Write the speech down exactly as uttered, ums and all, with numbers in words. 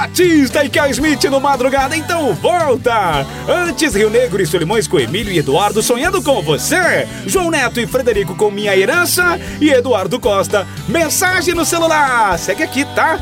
Batista e Kel Smith no Madrugada, então volta! Antes, Rio Negro e Solimões com Emílio e Eduardo sonhando com você. João Neto e Frederico com Minha Herança. E Eduardo Costa, Mensagem no Celular. Segue aqui, tá?